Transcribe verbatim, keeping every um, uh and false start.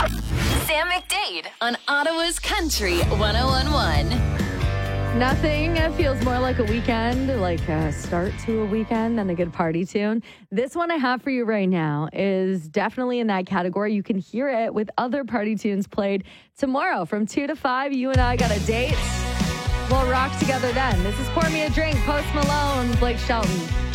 Sam McDade on Ottawa's Country one oh one point one. Nothing feels more like a weekend, like a start to a weekend than a good party tune. This one I have for you right now is definitely in that category. You can hear it with other party tunes played tomorrow from two to five. You and I got a date. We'll rock together then. This is Pour Me a Drink, Post Malone, Blake Shelton.